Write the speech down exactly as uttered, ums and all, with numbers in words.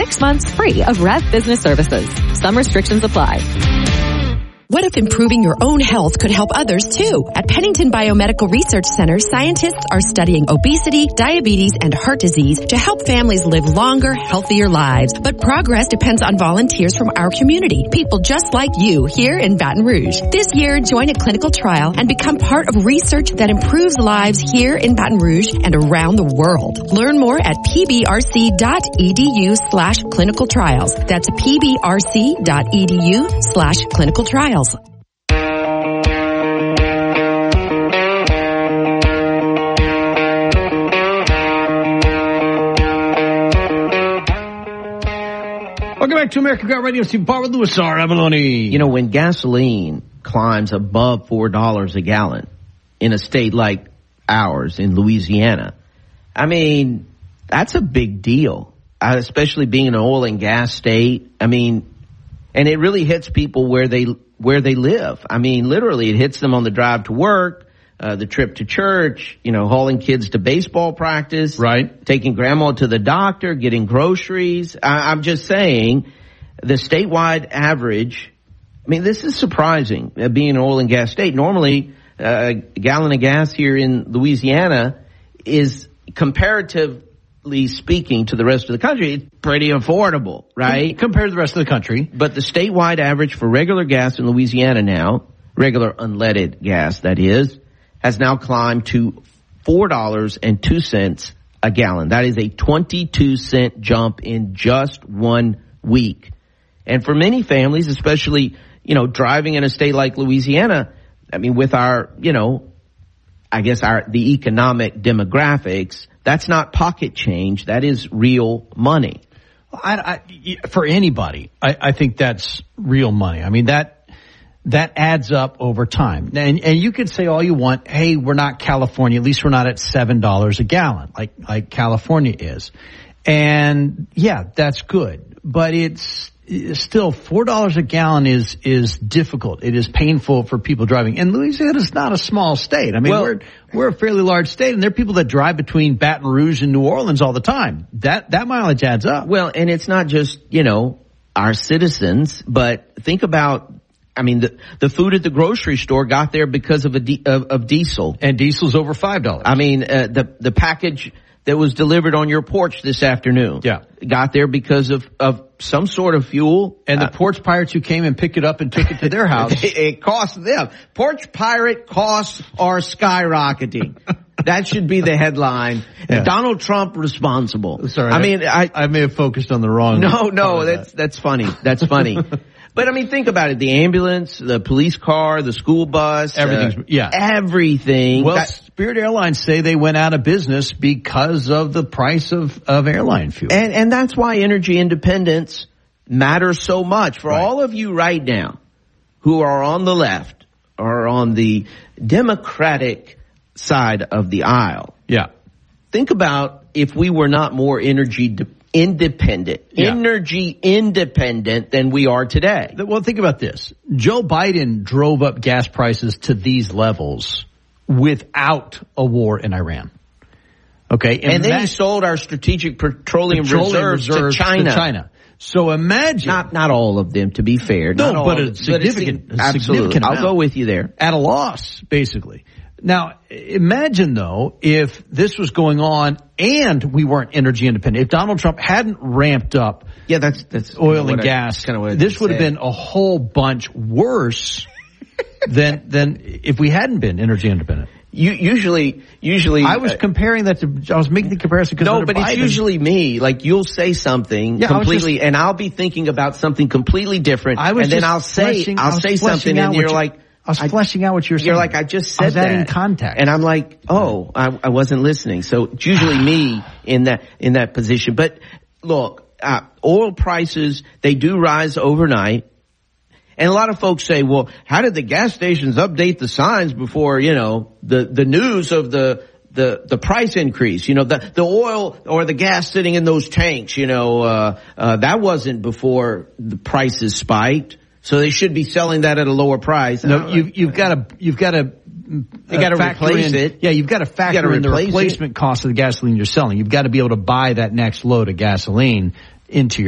six months free of Rev Business Services. Some restrictions apply. What if improving your own health could help others too? At Pennington Biomedical Research Center, scientists are studying obesity, diabetes, and heart disease to help families live longer, healthier lives. But progress depends on volunteers from our community, people just like you here in Baton Rouge. This year, join a clinical trial and become part of research that improves lives here in Baton Rouge and around the world. Learn more at pbrc.edu slash clinical trials. That's pbrc.edu slash clinical trials. Welcome back to American Ground Radio. Steve Barr with Louis R. Avalone. You know, when gasoline climbs above four dollars a gallon in a state like ours in Louisiana, I mean, that's a big deal, uh, especially being an oil and gas state. I mean, and it really hits people where they where they live. I mean, literally, it hits them on the drive to work, uh, the trip to church, you know, hauling kids to baseball practice, right? Taking grandma to the doctor, getting groceries. I, I'm just saying, the statewide average, I mean, this is surprising, uh, being an oil and gas state. Normally, uh, a gallon of gas here in Louisiana is comparatively speaking to the rest of the country, it's pretty affordable, right? Compared to the rest of the country. But the statewide average for regular gas in Louisiana now, regular unleaded gas that is, has now climbed to four dollars and two cents a gallon. That is a twenty-two cent jump in just one week. And for many families, especially, you know, driving in a state like Louisiana, I mean, with our, you know, I guess our, the economic demographics, that's not pocket change. That is real money. I, I, for anybody, I, I think that's real money. I mean, that, that adds up over time. And, and you could say all you want, hey, we're not California. At least we're not at seven dollars a gallon like, like California is. And yeah, that's good. But it's, still, four dollars a gallon is is difficult. It is painful for people driving. And Louisiana is not a small state. I mean, well, we're we're a fairly large state, and there are people that drive between Baton Rouge and New Orleans all the time. That that mileage adds up. Well, and it's not just, you know, our citizens, but think about, I mean, the the food at the grocery store got there because of a di- of, of diesel, and diesel's over five dollars. I mean, uh, the the package that was delivered on your porch this afternoon, yeah, got there because of of some sort of fuel. And the uh, porch pirates who came and picked it up and took it to their house. It, it cost them. Porch pirate costs are skyrocketing. That should be the headline. Yeah. Donald Trump responsible. Sorry, I mean, I, I may have focused on the wrong. No, no, that's, that. that's funny. That's funny. But I mean, think about it. The ambulance, the police car, the school bus. Everything's, uh, yeah. Everything. Well, that, Spirit Airlines say they went out of business because of the price of, of airline fuel. And, and that's why energy independence matters so much. For right. all of you right now who are on the left or on the Democratic side of the aisle. Yeah. Think about if we were not more energy de- independent, yeah. energy independent than we are today. Well, think about this. Joe Biden drove up gas prices to these levels without a war in Iran. Okay. And, and then he sold our strategic petroleum, petroleum reserves, reserves to China. To China. So imagine. Not, not all of them, to be fair. No, not but all a significant, but a absolutely. significant I'll amount. go with you there. At a loss, basically. Now, imagine, though, if this was going on and we weren't energy independent. If Donald Trump hadn't ramped up yeah, that's, that's oil and I, gas, kind of what this would have been a whole bunch worse than than if we hadn't been energy independent. You, usually, usually... I was uh, comparing that to... I was making the comparison because... No, but Biden. It's usually me. Like, you'll say something yeah, completely, just, and I'll be thinking about something completely different, I was and then I'll say fleshing, I'll say something, and you're like... I was fleshing out what you're saying. You're like, I just said I was that. adding context. And I'm like, oh, I, I wasn't listening. So it's usually me in that, in that position. But look, uh, oil prices, they do rise overnight. And a lot of folks say, well, how did the gas stations update the signs before, you know, the, the news of the, the, the price increase? You know, the, the oil or the gas sitting in those tanks, you know, uh, uh, that wasn't before the prices spiked. So they should be selling that at a lower price. No, you've, you've got to, you've got to, you got to replace in, it. Yeah, you've got to factor in the replacement it. cost of the gasoline you're selling. You've got to be able to buy that next load of gasoline into your